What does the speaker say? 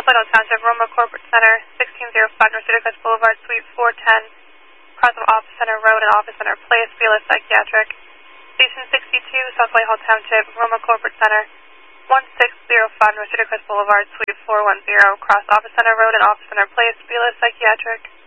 Plano Township, Roma Corporate Center, 1605 North Utica Boulevard, Suite 410, across from Office Center Road and Office Center Place, Beulah Psychiatric. Station 62, South Whitehall Township, Roma Corporate Center, 1605 North Utica Boulevard, Suite 410, across Office Center Road and Office Center Place, Beulah Psychiatric.